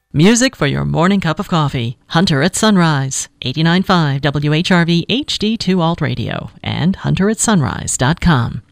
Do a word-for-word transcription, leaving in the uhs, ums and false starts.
Music for your morning cup of coffee. Hunter at Sunrise, eighty-nine point five W H R V H D two Alt Radio, and hunter at sunrise dot com.